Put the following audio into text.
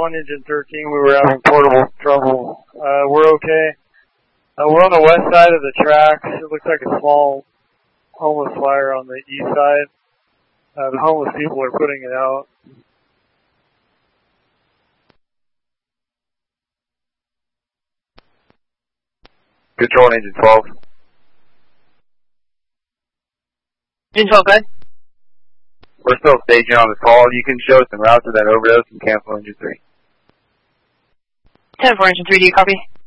1 Engine 13, we were having portable trouble. We're okay. We're on the west side of the tracks. It looks like a small homeless fire on the east side. The homeless people are putting it out. Control Engine 12. Engine 12, go ahead. We're still staging on this call. You can show us some routes to that overdose and cancel Engine 3. 10-4, Engine 3, do you copy?